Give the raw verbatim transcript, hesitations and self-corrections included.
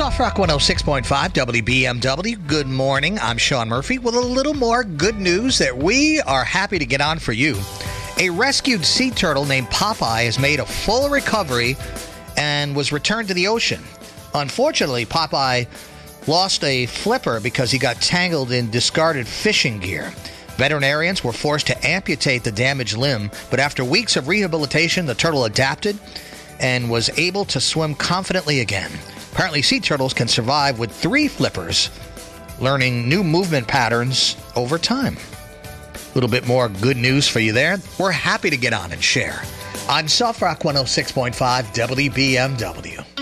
Soft Rock one oh six point five W B M W. Good morning. I'm Sean Murphy with a little more good news that we are happy to get on for you. A rescued sea turtle named Popeye has made a full recovery and was returned to the ocean. Unfortunately, Popeye lost a flipper because he got tangled in discarded fishing gear. Veterinarians were forced to amputate the damaged limb, but after weeks of rehabilitation, the turtle adapted and was able to swim confidently again. Apparently, sea turtles can survive with three flippers, learning new movement patterns over time. A little bit more good news for you there. We're happy to get on and share on Soft Rock one oh six point five W B M W.